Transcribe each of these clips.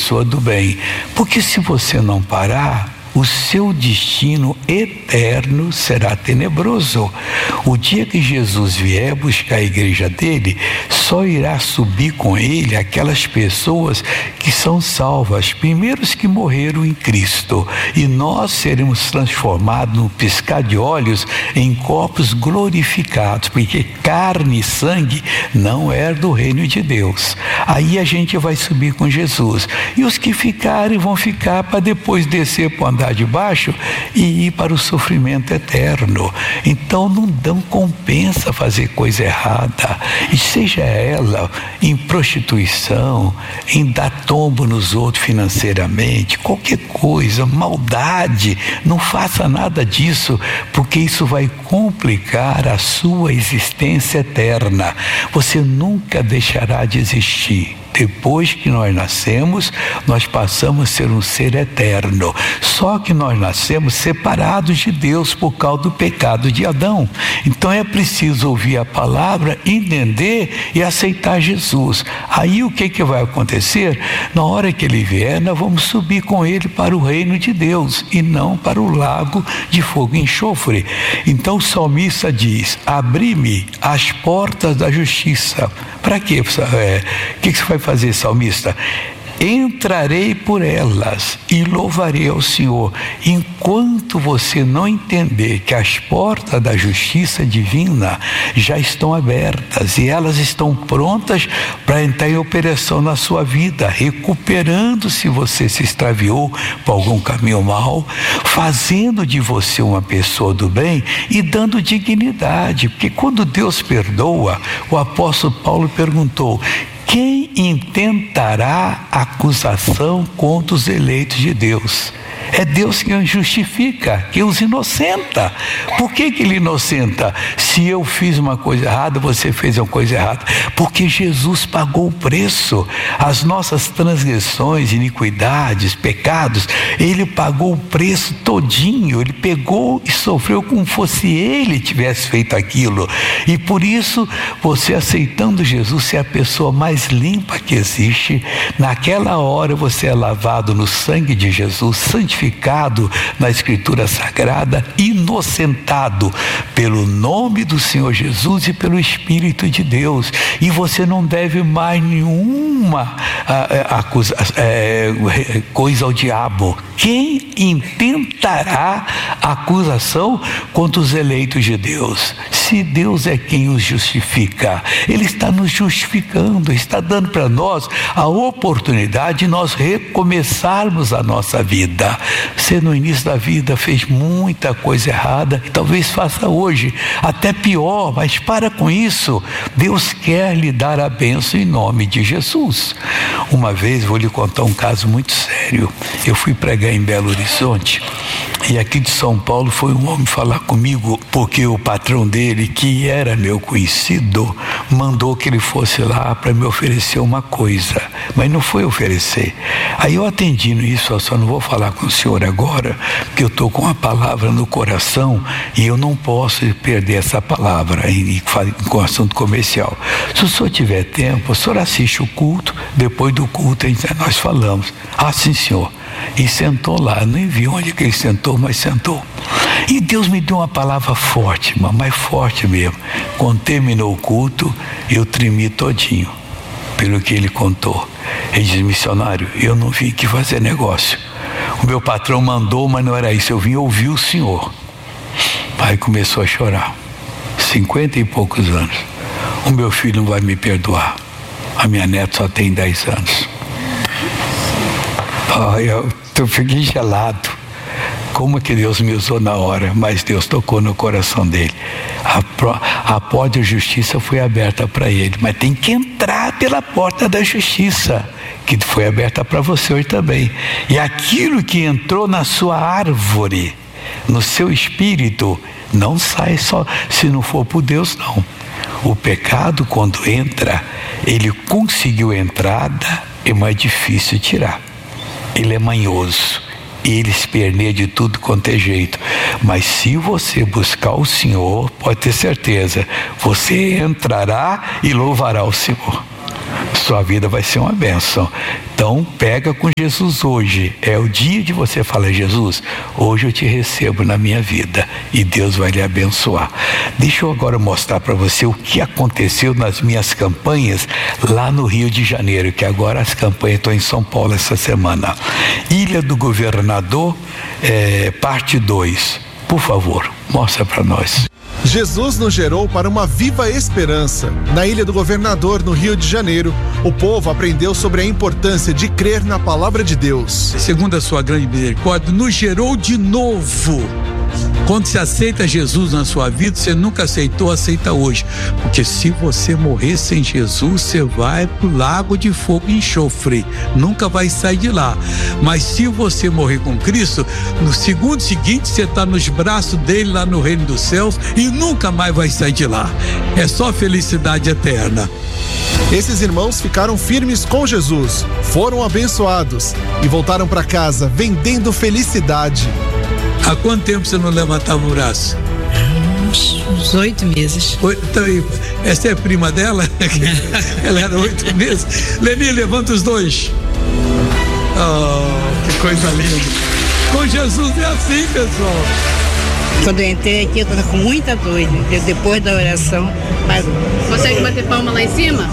pessoa do bem. Porque se você não parar, o seu destino eterno será tenebroso. O dia que Jesus vier buscar a igreja dele, só irá subir com ele aquelas pessoas que são salvas, primeiros que morreram em Cristo. E nós seremos transformados no piscar de olhos em corpos glorificados, porque carne e sangue não é do reino de Deus. Aí a gente vai subir com Jesus. E os que ficarem vão ficar para depois descer para o andar de baixo e ir para o sofrimento eterno. Então não compensa fazer coisa errada, e seja ela em prostituição, em dar tombo nos outros financeiramente, qualquer coisa, maldade. Não faça nada disso, porque isso vai complicar a sua existência eterna. Você nunca deixará de existir. Depois que nós nascemos, nós passamos a ser um ser eterno. Só que nós nascemos separados de Deus por causa do pecado de Adão. Então é preciso ouvir a palavra, entender e aceitar Jesus. Aí o que vai acontecer? Na hora que ele vier, nós vamos subir com ele para o reino de Deus e não para o lago de fogo e enxofre. Então o salmista diz: abri-me as portas da justiça. Para quê? O que você vai fazer, salmista? Entrarei por elas e louvarei ao Senhor. Enquanto você não entender que as portas da justiça divina já estão abertas e elas estão prontas para entrar em operação na sua vida, recuperando se você se extraviou por algum caminho mau, fazendo de você uma pessoa do bem e dando dignidade. Porque quando Deus perdoa, o apóstolo Paulo perguntou: quem intentará acusação contra os eleitos de Deus? É Deus que os justifica, que os inocenta. Por que ele inocenta? Se eu fiz uma coisa errada, você fez uma coisa errada. Porque Jesus pagou o preço. As nossas transgressões, iniquidades, pecados, ele pagou o preço todinho. Ele pegou e sofreu como fosse ele tivesse feito aquilo. E por isso, você aceitando Jesus, você é a pessoa mais limpa que existe. Naquela hora você é lavado no sangue de Jesus, santificado na Escritura Sagrada, inocentado pelo nome do Senhor Jesus e pelo Espírito de Deus. E você não deve mais nenhuma coisa ao diabo. Quem intentará acusação contra os eleitos de Deus? Se Deus é quem os justifica, Ele está nos justificando, está dando para nós a oportunidade de nós recomeçarmos a nossa vida. Você no início da vida fez muita coisa errada, e talvez faça hoje, até pior, mas para com isso. Deus quer lhe dar a bênção em nome de Jesus. Uma vez, vou lhe contar um caso muito sério. Eu fui pregar em Belo Horizonte, e aqui de São Paulo foi um homem falar comigo, porque o patrão dele, que era meu conhecido, mandou que ele fosse lá para me oferecer uma coisa, mas não foi oferecer. Aí eu atendi nisso, eu só não vou falar com o senhor agora, porque eu estou com a palavra no coração e eu não posso perder essa palavra com assunto comercial. Se o senhor tiver tempo, o senhor assiste o culto, depois do culto nós falamos. Ah, sim, senhor. E sentou lá, nem vi onde que ele sentou, mas sentou. E Deus me deu uma palavra forte, mas forte mesmo. Quando terminou o culto, eu tremi todinho, pelo que ele contou. Ele disse: missionário, eu não vim aqui fazer negócio. O meu patrão mandou, mas não era isso, eu vim ouvir o senhor. Aí começou a chorar. 50 e poucos anos. O meu filho não vai me perdoar. A minha neta só tem 10 anos. Eu fiquei gelado. Como que Deus me usou na hora, mas Deus tocou no coração dele. A porta da justiça foi aberta para ele, mas tem que entrar pela porta da justiça, que foi aberta para você hoje também. E aquilo que entrou na sua árvore, no seu espírito, não sai só se não for por Deus, não. O pecado, quando entra, ele conseguiu entrada, é mais difícil tirar. Ele é manhoso, ele esperneia de tudo quanto é jeito. Mas se você buscar o Senhor, pode ter certeza, você entrará e louvará o Senhor. sua vida vai ser uma bênção. Então pega com Jesus hoje, é o dia de você falar: Jesus, hoje eu te recebo na minha vida, e Deus vai lhe abençoar. Deixa eu agora mostrar para você o que aconteceu nas minhas campanhas lá no Rio de Janeiro, que agora as campanhas estão em São Paulo essa semana. Ilha do Governador, parte 2, por favor, mostra para nós. Jesus nos gerou para uma viva esperança. Na Ilha do Governador, no Rio de Janeiro, o povo aprendeu sobre a importância de crer na palavra de Deus. Segundo a sua grande misericórdia, nos gerou de novo. Quando você aceita Jesus na sua vida, você nunca aceitou, aceita hoje. Porque se você morrer sem Jesus, você vai pro lago de fogo e enxofre. Nunca vai sair de lá. Mas se você morrer com Cristo, no segundo seguinte, você está nos braços dele lá no reino dos céus e nunca mais vai sair de lá. É só felicidade eterna. Esses irmãos ficaram firmes com Jesus, foram abençoados e voltaram para casa vendendo felicidade. Há quanto tempo você não levantava o braço? Uns 8 meses. Então, essa é prima dela? Ela era 8 meses. Leni, levanta os dois. Oh, que coisa linda. Com Jesus é assim, pessoal. Quando eu entrei aqui, eu estava com muita dor. Depois da oração, parou. Consegue bater palma lá em cima?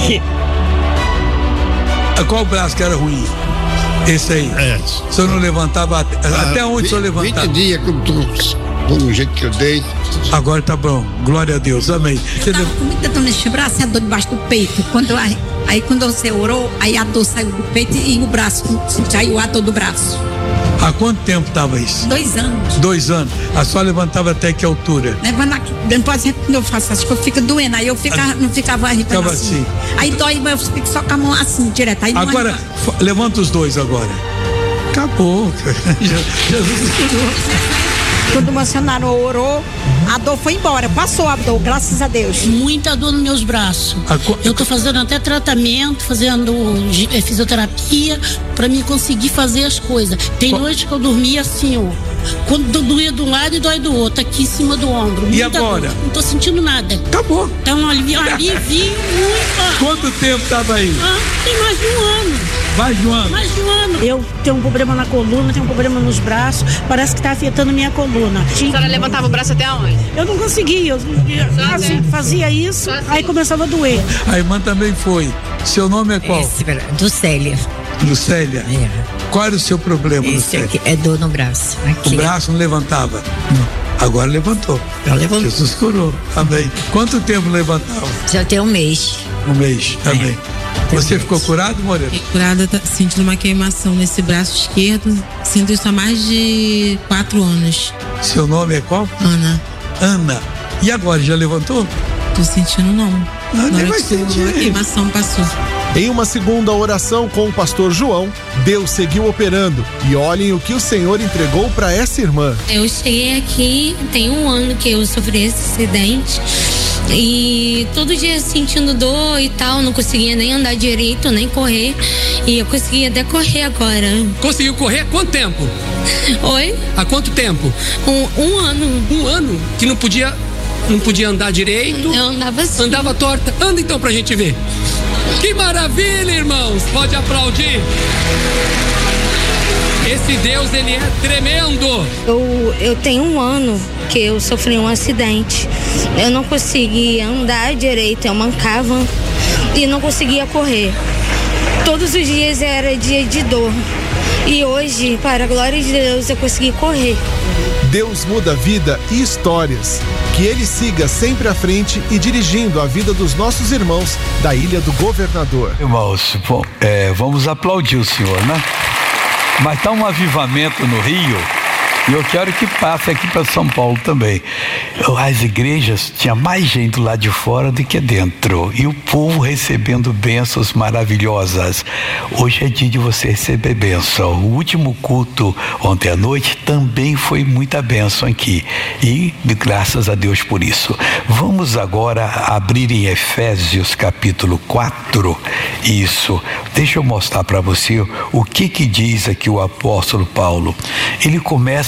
Qual braço que era ruim? Esse aí. O senhor não levantava até onde o senhor levantava? 20 dias que eu tô do jeito que eu dei. Agora tá bom, glória a Deus, amém. Eu tava com muita dor nesse braço e a dor debaixo do peito. Aí quando você orou, aí a dor saiu do peito e o braço, saiu a dor do braço. Há quanto tempo estava isso? 2 anos. 2 anos. A senhora levantava até que altura? Levando aqui, depois quando eu faço as coisas, fica doendo. Aí eu não ficava arrebentando assim. Aí dói, mas eu fico só com a mão assim, direto. Aí agora, levanta os dois agora. Acabou. Jesus curou. Quando o missionário orou, a dor foi embora, passou a dor, graças a Deus. Muita dor nos meus braços. Eu tô fazendo até tratamento, fazendo fisioterapia para mim conseguir fazer as coisas. Tem noite que eu dormia assim, ó. Quando doía de um lado e dói do outro, aqui em cima do ombro. E agora? Dor. Não tô sentindo nada. Acabou. Então um alivio muito. Quanto tempo tava aí? Tem mais de um ano. Mais de um ano? Mais de um ano. Eu tenho um problema na coluna, tenho um problema nos braços, parece que tá afetando minha coluna. A senhora levantava o braço até onde? Eu não conseguia, assim, fazia isso, aí começava a doer. A irmã também foi. Seu nome é qual? Lucélia. Lucélia? É. Qual era o seu problema, Esse Lucélia? aqui é dor no braço. Aqui. O braço não levantava? Não. Agora levantou. Já levantou. Jesus curou. Amém. Quanto tempo levantava? Já tem um mês. Um mês. Amém. Você ficou curado, Moreno? Fiquei curada, sentindo uma queimação nesse braço esquerdo. Sinto isso há mais de 4 anos. Seu nome é qual? Ana. Ana. E agora, já levantou? Tô sentindo não. Nem vai sentir. A queimação passou. Em uma segunda oração com o pastor João, Deus seguiu operando. E olhem o que o Senhor entregou para essa irmã. Eu cheguei aqui, tem 1 ano que eu sofri esse acidente. E todo dia sentindo dor e tal, não conseguia nem andar direito, nem correr. E eu consegui até correr agora. Conseguiu correr há quanto tempo? Oi? Há quanto tempo? 1 ano. 1 ano? Que não podia andar direito? Eu andava assim. Andava torta? Anda então pra gente ver. Que maravilha, irmãos! Pode aplaudir. Esse Deus, ele é tremendo. Eu tenho 1 ano que eu sofri um acidente. Eu não conseguia andar direito, eu mancava e não conseguia correr. Todos os dias era dia de dor. E hoje, para a glória de Deus, eu consegui correr. Deus muda vida e histórias. Que Ele siga sempre à frente e dirigindo a vida dos nossos irmãos da Ilha do Governador. Irmãos, vamos aplaudir o Senhor, né? Mas está um avivamento no Rio e eu quero que passe aqui para São Paulo também. As igrejas, tinha mais gente lá de fora do que dentro e o povo recebendo bênçãos maravilhosas. Hoje é dia de você receber bênção. O último culto ontem à noite também foi muita bênção aqui e graças a Deus por isso. Vamos agora abrir em Efésios capítulo 4. Isso, deixa eu mostrar para você o que diz aqui o apóstolo Paulo. Ele começa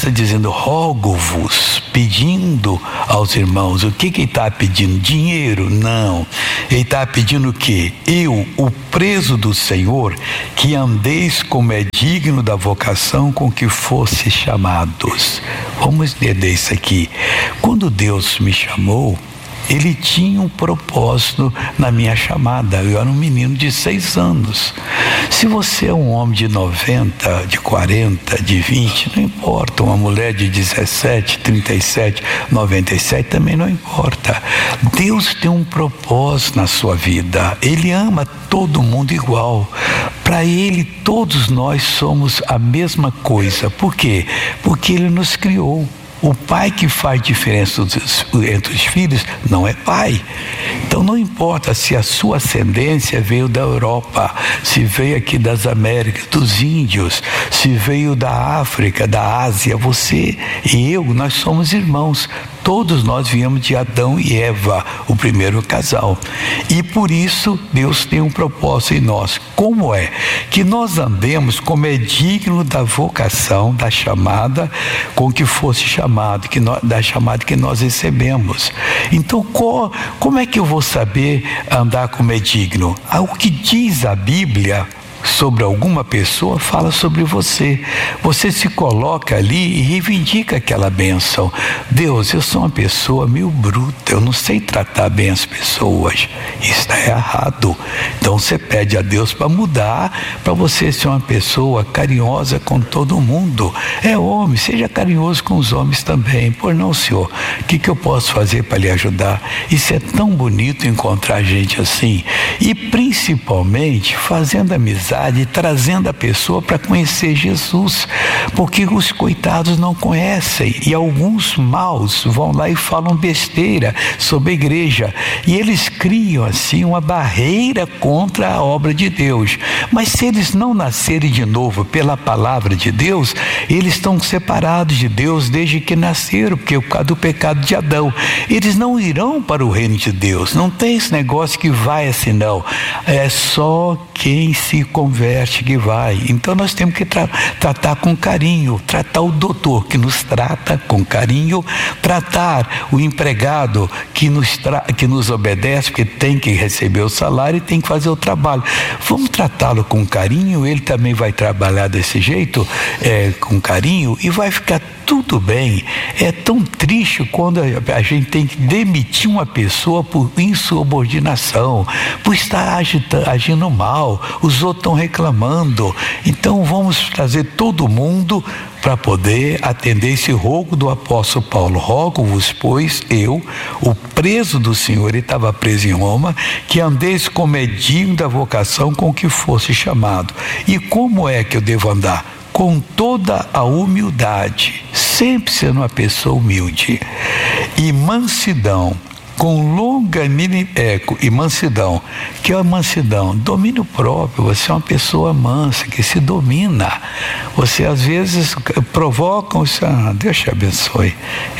começa dizendo: rogo-vos, pedindo aos irmãos. O que ele está pedindo? Dinheiro? Não. Ele está pedindo o quê? Eu, o preso do Senhor, que andeis como é digno da vocação com que fosse chamados. Vamos entender isso aqui. Quando Deus me chamou, Ele tinha um propósito na minha chamada. Eu era um menino de 6 anos. Se você é um homem de 90, de 40, de 20, não importa. Uma mulher de 17, 37, 97, também não importa. Deus tem um propósito na sua vida. Ele ama todo mundo igual. Para Ele, todos nós somos a mesma coisa. Por quê? Porque Ele nos criou. O pai que faz diferença entre os filhos não é pai. Então não importa se a sua ascendência veio da Europa, se veio aqui das Américas, dos índios, se veio da África, da Ásia. Você e eu, nós somos irmãos. Todos nós viemos de Adão e Eva, o primeiro casal. E por isso Deus tem um propósito em nós. Como é? Que nós andemos como é digno da vocação, da chamada com que fosse chamado, da chamada que nós recebemos. Então, como é que eu vou saber andar como é digno? O que diz a Bíblia sobre alguma pessoa fala sobre você. Você se coloca ali e reivindica aquela bênção. Deus, eu sou uma pessoa meio bruta, eu não sei tratar bem as pessoas. Isso está errado. Então você pede a Deus para mudar, para você ser uma pessoa carinhosa com todo mundo. É homem, seja carinhoso com os homens também. Por não, Senhor, o que eu posso fazer para lhe ajudar? Isso é tão bonito encontrar gente assim. E principalmente fazendo amizade, trazendo a pessoa para conhecer Jesus, porque os coitados não conhecem e alguns maus vão lá e falam besteira sobre a igreja e eles criam assim uma barreira contra a obra de Deus. Mas se eles não nascerem de novo pela palavra de Deus, eles estão separados de Deus desde que nasceram, porque por causa do pecado de Adão. Eles não irão para o reino de Deus. Não tem esse negócio que vai assim, não. É só quem se converte que vai. Então nós temos que tratar com carinho, tratar o doutor que nos trata com carinho, tratar o empregado que nos obedece, porque tem que receber o salário e tem que fazer o trabalho. Vamos tratá-lo com carinho, ele também vai trabalhar desse jeito, com carinho, e vai ficar tudo bem. É tão triste quando a gente tem que demitir uma pessoa por insubordinação, por estar agindo mal, os outros estão reclamando. Então vamos trazer todo mundo para poder atender esse rogo do apóstolo Paulo. Rogo-vos, pois, eu, o preso do Senhor, ele estava preso em Roma, que andeis como é digno da vocação com que fosse chamado. E como é que eu devo andar? Com toda a humildade, sempre sendo uma pessoa humilde, e mansidão, com longanimidade e mansidão. Que é a mansidão? Domínio próprio. Você é uma pessoa mansa, que se domina. Você às vezes provoca, Deus te abençoe.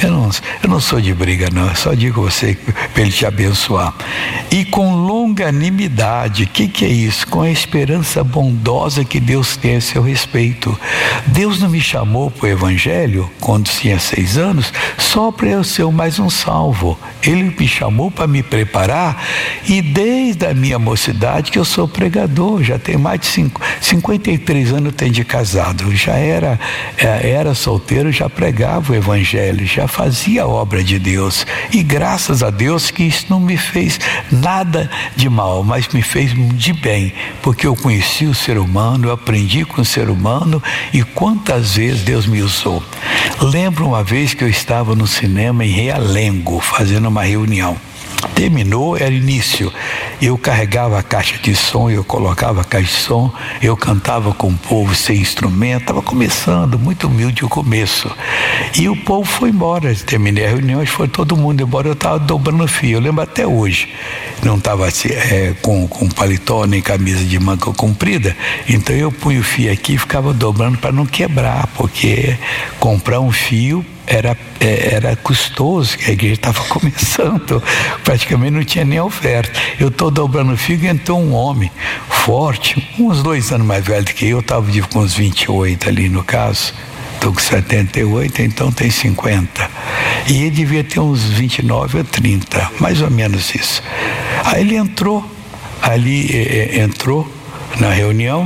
Eu não sou de briga, não. Eu só digo a você para Ele te abençoar. E com longanimidade. O que é isso? Com a esperança bondosa que Deus tem a seu respeito. Deus não me chamou para o Evangelho quando tinha 6 anos só para eu ser mais um salvo. Ele me chamou para me preparar, e desde a minha mocidade que eu sou pregador. Já tenho mais de 53 anos eu tenho de casado. Já era solteiro, já pregava o Evangelho, já fazia a obra de Deus, e graças a Deus que isso não me fez nada de mal, mas me fez de bem, porque eu conheci o ser humano, eu aprendi com o ser humano, e quantas vezes Deus me usou. Lembro uma vez que eu estava no cinema em Realengo, fazendo uma reunião. Terminou, era início. Eu carregava a caixa de som, eu colocava a caixa de som, eu cantava com o povo sem instrumento, estava começando, muito humilde o começo. E o povo foi embora, terminei a reunião, foi todo mundo embora, eu estava dobrando fio, eu lembro até hoje. Não estava com paletó nem camisa de manga comprida, então eu punho o fio aqui e ficava dobrando para não quebrar, porque comprar um fio era custoso, que a igreja estava começando, praticamente não tinha nem oferta. Eu estou dobrando o fio e entrou um homem forte, uns 2 anos mais velho do que eu, estava com uns 28 ali no caso, Estou com 78, então tem 50. E ele devia ter uns 29 ou 30, mais ou menos isso. Aí ele entrou na reunião,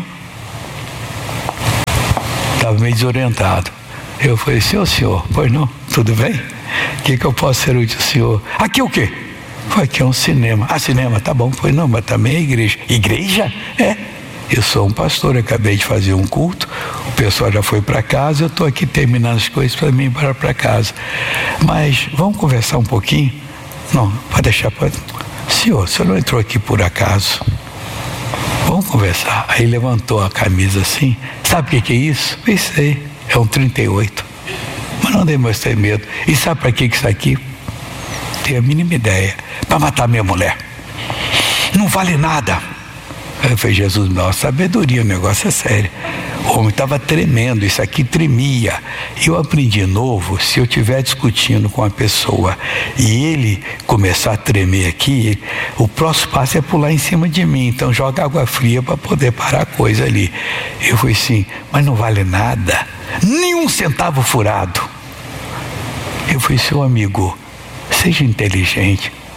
estava meio desorientado. Eu falei, senhor, pois não, tudo bem? O que eu posso ser útil ao senhor? Aqui o quê? Foi aqui é um cinema. Ah, cinema, tá bom. Foi não, mas também é igreja. Igreja? É. Eu sou um pastor, acabei de fazer um culto, o pessoal já foi para casa, eu estou aqui terminando as coisas para mim ir para casa. Mas vamos conversar um pouquinho? Não, pode deixar. Senhor, o senhor não entrou aqui por acaso? Vamos conversar. Aí levantou a camisa assim. Sabe o que é isso? Pensei, é um 38. Mas não demonstrei medo. E sabe para que isso aqui? Tenho a mínima ideia. Para matar minha mulher. Não vale nada. Eu falei, Jesus, não, sabedoria, o negócio é sério. O homem estava tremendo, isso aqui tremia. Eu aprendi novo, se eu estiver discutindo com a pessoa e ele começar a tremer aqui, o próximo passo é pular em cima de mim, então joga água fria para poder parar a coisa ali. Eu falei assim, mas não vale nada, nenhum centavo furado. Eu falei, seu amigo, seja inteligente.